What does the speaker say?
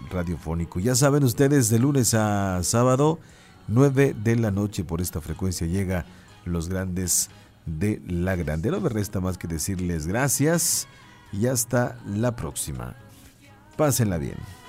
radiofónico. Ya saben ustedes, de lunes a sábado, 9 de la noche, por esta frecuencia llega Los Grandes de la Grande. No me resta más que decirles gracias y hasta la próxima. Pásenla bien.